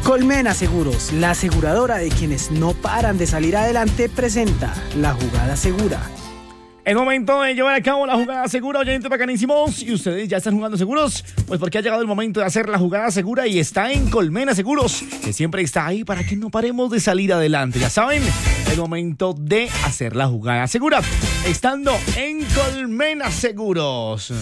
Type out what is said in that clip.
Colmena Seguros, la aseguradora de quienes no paran de salir adelante, presenta La Jugada Segura. Es momento de llevar a cabo la jugada segura, oyentes bacanísimos. ¿Y ustedes ya están jugando seguros? Pues porque ha llegado el momento de hacer la jugada segura y está en Colmena Seguros, que siempre está ahí para que no paremos de salir adelante. Ya saben, es momento de hacer la jugada segura, estando en Colmena Seguros.